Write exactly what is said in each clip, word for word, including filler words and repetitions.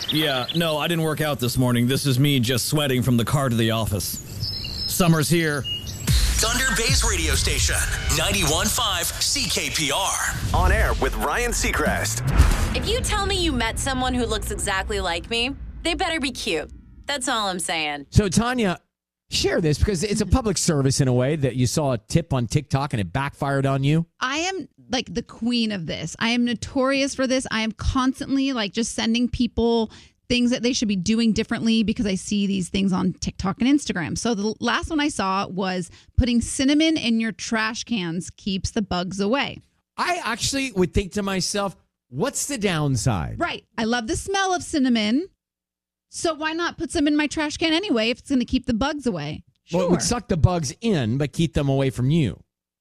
Yeah, no, I didn't work out this morning. This is me just sweating from the car to the office. Summer's here. Thunder Bay's radio station, ninety-one point five C K P R. On air with Ryan Seacrest. If you tell me you met someone who looks exactly like me, they better be cute. That's all I'm saying. So, Tanya, share this because it's a public service in a way that you saw a tip on TikTok and it backfired on you. I am like the queen of this. I am notorious for this. I am constantly like just sending people things that they should be doing differently because I see these things on TikTok and Instagram. So the last one I saw was putting cinnamon in your trash cans keeps the bugs away. I actually would think to myself, what's the downside? Right. I love the smell of cinnamon. So why not put some in my trash can anyway if it's going to keep the bugs away? Sure. Well, it would suck the bugs in, but keep them away from you.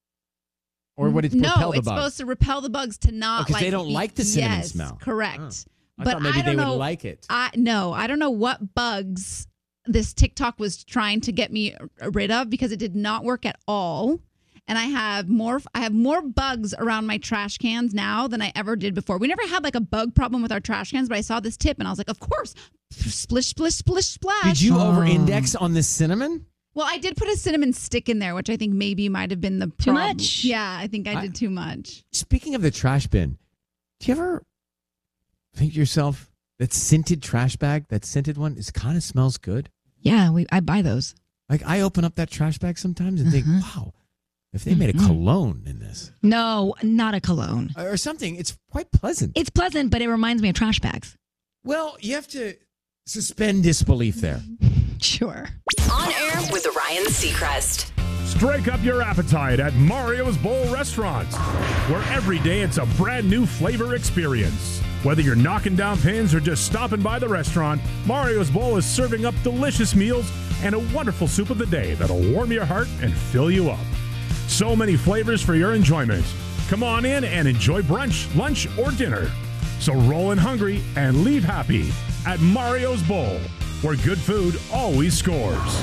Or would it no, repel the it's bugs? supposed to repel the bugs to not Because like... they don't like the cinnamon yes, smell. Correct. Oh. I but thought maybe I don't they know, would like it. I No, I don't know what bugs this TikTok was trying to get me rid of because it did not work at all. And I have more I have more bugs around my trash cans now than I ever did before. We never had like a bug problem with our trash cans, but I saw this tip and I was like, of course, splish, splish, splish, splash. Did you over-index on the cinnamon? Well, I did put a cinnamon stick in there, which I think maybe might have been the Too problem. much. Yeah, I think I I- did too much. Speaking of the trash bin, do you ever think to yourself, that scented trash bag, that scented one, is kind of smells good? Yeah, we I buy those. Like, I open up that trash bag sometimes and think, wow, if they made a Mhm. cologne in this No, not a cologne. or something, it's quite pleasant. It's pleasant, but it reminds me of trash bags. Well, you have to suspend disbelief there. Sure. On air with Ryan Seacrest. Strike up your appetite at Mario's Bowl Restaurant, where every day it's a brand new flavor experience. Whether you're knocking down pins or just stopping by the restaurant, Mario's Bowl is serving up delicious meals and a wonderful soup of the day that'll warm your heart and fill you up. So many flavors for your enjoyment. Come on in and enjoy brunch, lunch, or dinner. So roll in hungry and leave happy at Mario's Bowl, where good food always scores.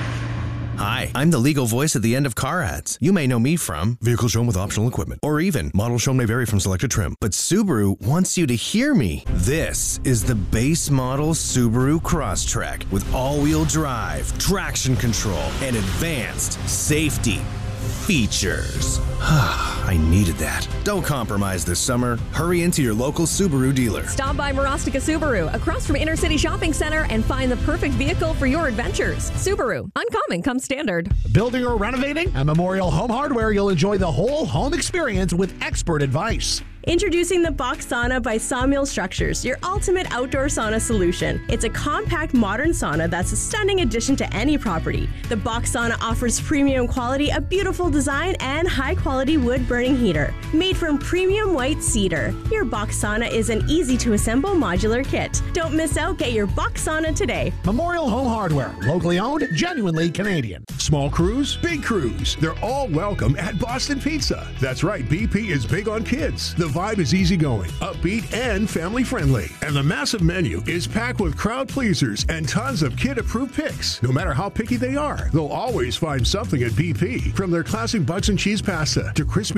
Hi, I'm the legal voice at the end of car ads. You may know me from vehicle shown with optional equipment, or even model shown may vary from selected trim. But Subaru wants you to hear me. This is the base model Subaru Crosstrek with all-wheel drive, traction control, and advanced safety features. I needed that. Don't compromise this summer. Hurry into your local Subaru dealer. Stop by Marostica Subaru, across from Inner City Shopping Center, and find the perfect vehicle for your adventures. Subaru, uncommon comes standard. Building or renovating? At Memorial Home Hardware, you'll enjoy the whole home experience with expert advice. Introducing the Box Sauna by Sawmill Structures, your ultimate outdoor sauna solution. It's a compact, modern sauna that's a stunning addition to any property. The Box Sauna offers premium quality, a beautiful design, and high-quality wood-burning heater. Made from premium white cedar, your Box Sauna is an easy-to-assemble modular kit. Don't miss out. Get your Box Sauna today. Memorial Home Hardware, locally owned, genuinely Canadian. Small crews, big crews, they're all welcome at Boston Pizza. That's right, B P is big on kids. The vibe is easygoing, upbeat, and family-friendly. And the massive menu is packed with crowd pleasers and tons of kid-approved picks. No matter how picky they are, they'll always find something at B P. From their classic bugs and cheese pasta to crispy